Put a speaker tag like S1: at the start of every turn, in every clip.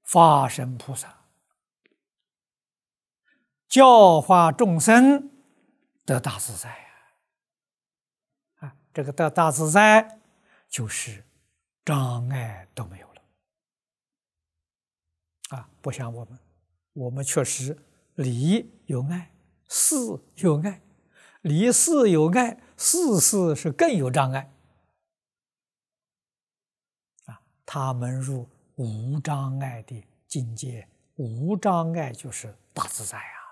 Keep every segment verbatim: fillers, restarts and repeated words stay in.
S1: 法身菩萨教化众生得大自在呀！啊，这个得大自在就是障碍都没有了啊！不像我们，我们确实离有碍，事有碍，离事有碍，事事是更有障碍啊！他们入无障碍的境界，无障碍就是大自在啊！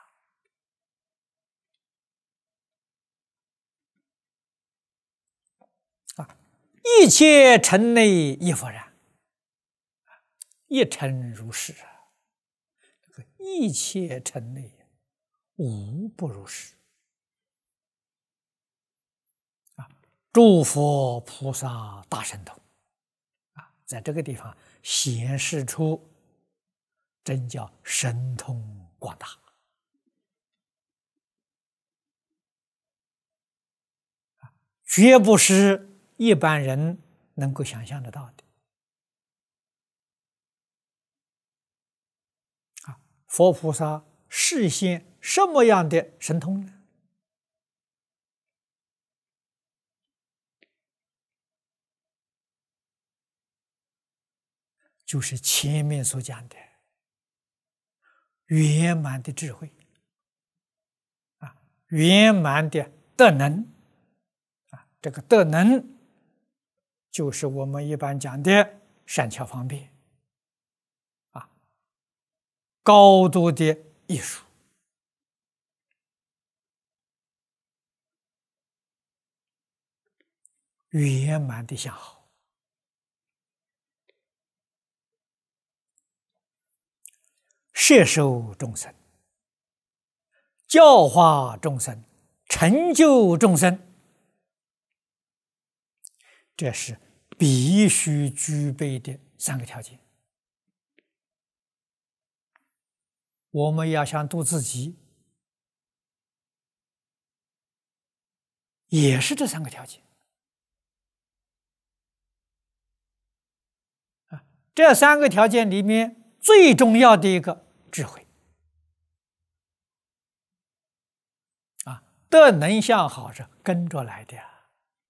S1: 啊，一切尘内亦复然，一尘如是啊！这个一切尘内无不如是啊！诸佛菩萨大神通啊，在这个地方显示出真叫神通广大啊，绝不是一般人能够想象得到的啊！佛菩萨示现什么样的神通呢？就是前面所讲的圆满的智慧啊，圆满的德能啊，这个德能就是我们一般讲的善巧方便啊，高度的艺术，圆满的相好，摄受众生，教化众生，成就众生，这是必须具备的三个条件。我们要想度自己，也是这三个条件啊。这三个条件里面最重要的一个智慧啊，德能相好是跟着来的啊。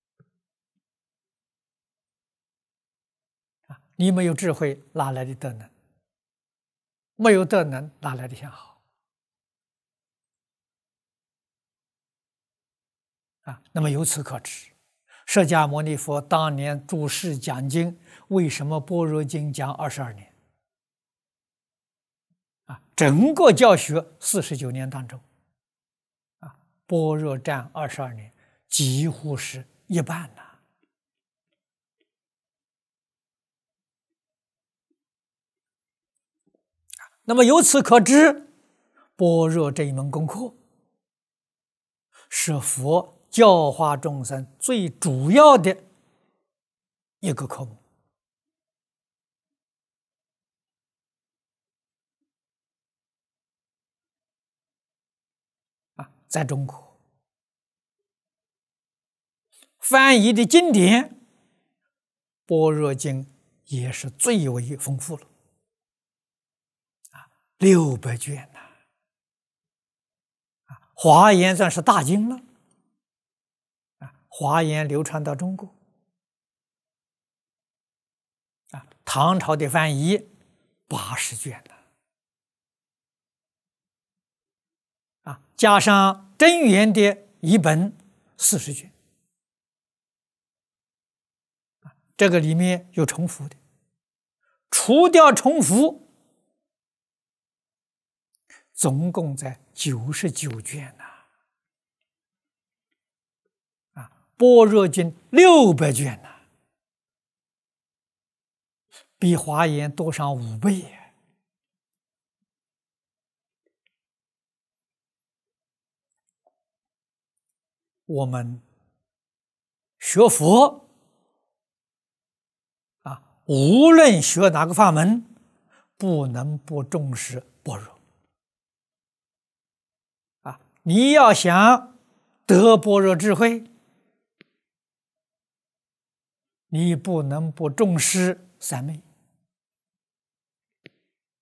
S1: 啊，你没有智慧，哪来的德能？没有德能，哪来的相好？啊，那么由此可知，释迦牟尼佛当年注释讲经，为什么般若经讲二十二年？啊，整个教学四十九年当中，啊，般若占二十二年，几乎是一半呐。那么由此可知，般若这一门功课是佛教化众生最主要的一个科目啊，在中国翻译的经典，《般若经》也是最为丰富了啊，六百卷呐！啊，《华严》算是大经了啊，《华严》流传到中国啊，唐朝的翻译八十卷呢啊，加上真源的译本四十卷。这个里面有重复的，除掉重复，总共在九十九卷呐！啊，般若经六百卷呐，比华严多上五倍。我们学佛啊，无论学哪个法门，不能不重视般若啊！你要想得般若智慧，你不能不重视三昧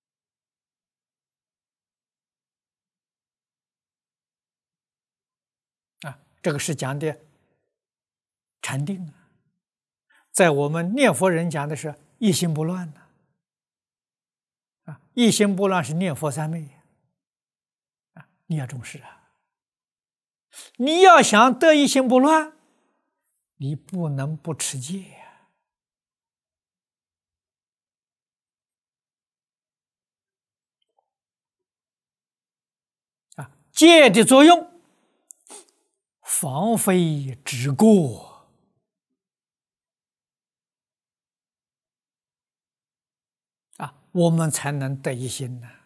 S1: 这个是讲的禅定啊。在我们念佛人讲的是一心不乱呢。啊，一心不乱是念佛三昧啊，你要重视啊。你要想得一心不乱，你不能不持戒呀。啊，戒的作用，防非止过啊，我们才能得一心呢。